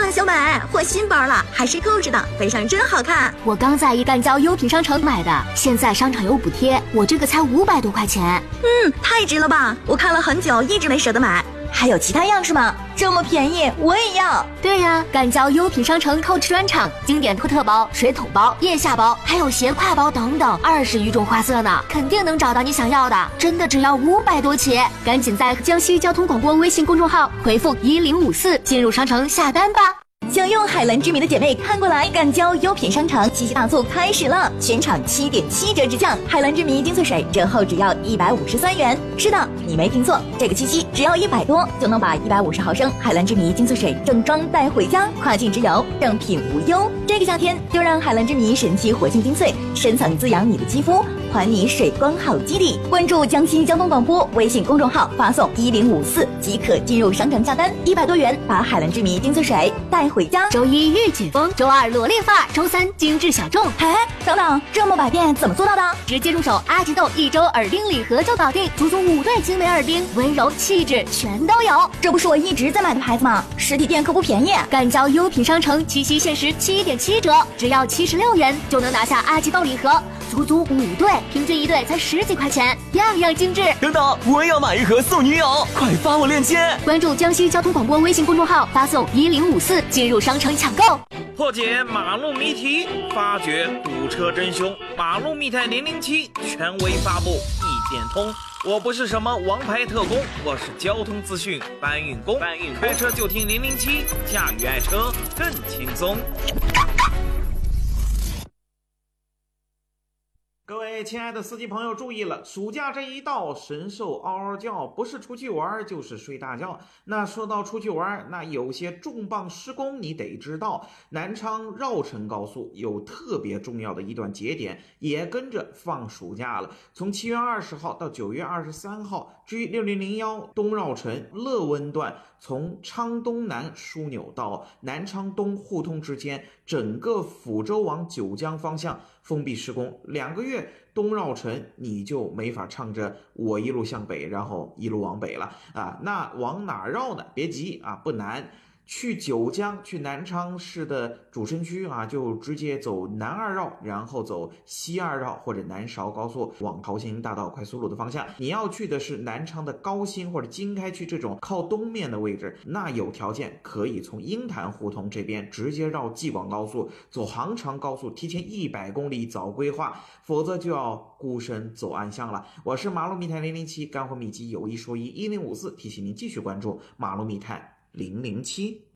啊，小美，换新包了，还是扣着的，背上真好看。 我刚在一干胶优品商城买的，现在商场有补贴，我这个才500多块钱。 太值了吧！我看了很久，一直没舍得买。 还有其他样式吗？这么便宜，我也要。 对呀，干胶优品商城 Coach 专场，经典托特包、水桶包、腋下包，还有斜挎包等等，20余种花色呢，肯定能找到你想要的。真的只要500多起，赶紧在江西交通广播微信公众号回复1054进入商城下单吧。 想用海蓝之谜的姐妹看过来，干胶优品商城七夕大促开始了，全场7.7折直降，海蓝之谜精粹水折后只要153元。是的，你没听错，这个七夕只要100多就能把150毫升海蓝之谜精粹水正装带回家，跨境直邮，正品无忧。这个夏天就让海蓝之谜神奇活性精粹深层滋养你的肌肤，还你水光好基底。关注江西交通广播微信公众号，发送1054即可进入商城下单，100多元把海蓝之谜精粹水带回家。 周一御姐风，周二萝莉发，周三精致小众。 等等，这么百变怎么做到的？ 直接入手阿吉豆1周耳钉礼盒就搞定，足足5对精美耳钉，温柔气质全都有。 这不是我一直在买的牌子吗？实体店可不便宜。 干胶优品商城七夕限时7.7折，只要76元就能拿下阿吉豆礼盒，足足5对，平均1对才10几块钱，样样精致。 等等，我也要买一盒送女友，快发我链接。 关注江西交通广播微信公众号，发送1054进入商城抢购。 破解马路谜题，发掘堵车真凶，马路密探007权威发布，一点通。我不是什么王牌特工，我是交通资讯搬运工。开车就听007，驾驭爱车更轻松。各位亲爱的司机朋友注意了，暑假这一到，神兽嗷嗷叫，不是出去玩就是睡大觉。那说到出去玩，那有些重磅施工你得知道，南昌绕城高速有特别重要的一段节点也跟着放暑假了，从7月20号到9月23号，G6001东绕城乐温段从昌东南枢纽到南昌东互通之间，整个抚州往九江方向封闭施工2个月，东绕城你就没法唱着我一路向北，然后一路往北了啊。那往哪绕呢？别急啊，不难。去九江，去南昌市的主城区啊，就直接走南2绕，然后走西2绕或者南韶高速往桃兴大道快速路的方向。你要去的是南昌的高新或者经开区这种靠东面的位置，那有条件可以从鹰潭胡同这边直接绕济广高速，走杭长高速，提前100公里早规划，否则就要孤身走暗巷了。我是马路密探007，干货秘籍有一说一，1054提醒您继续关注马路密探007。